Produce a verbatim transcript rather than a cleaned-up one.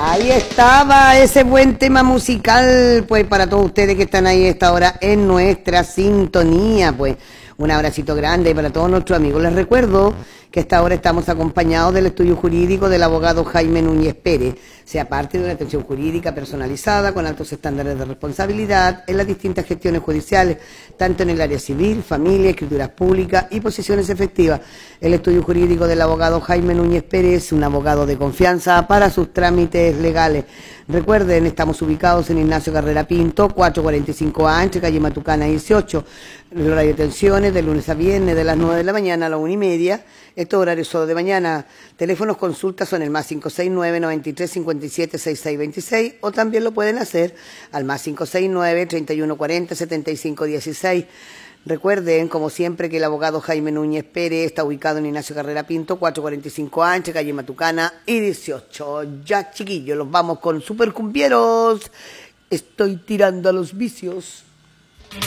Ahí estaba ese buen tema musical, pues para todos ustedes que están ahí a esta hora en nuestra sintonía, pues un abracito grande para todos nuestros amigos. Les recuerdo que a esta hora estamos acompañados del estudio jurídico del abogado Jaime Núñez Pérez, sea parte de una atención jurídica personalizada con altos estándares de responsabilidad en las distintas gestiones judiciales, tanto en el área civil, familia, escrituras públicas y posiciones efectivas. El estudio jurídico del abogado Jaime Núñez Pérez es un abogado de confianza para sus trámites legales. Recuerden, estamos ubicados en Ignacio Carrera Pinto, cuatrocientos cuarenta y cinco A, entre calle Matucana dieciocho. El horario de atenciones de lunes a viernes de las nueve de la mañana a la una y media. Estos horarios solo de mañana. Teléfonos consultas son el más cinco seis nueve, noventa y tres, cincuenta y siete, sesenta y seis veintiséis o también lo pueden hacer al más cinco seis nueve, treinta y uno cuarenta, setenta y cinco dieciséis. Recuerden, como siempre, que el abogado Jaime Núñez Pérez está ubicado en Ignacio Carrera Pinto, cuatrocientos cuarenta y cinco A, entre calle Matucana y dieciocho. Ya, chiquillos, los vamos con Supercumbieros. Estoy tirando a los vicios.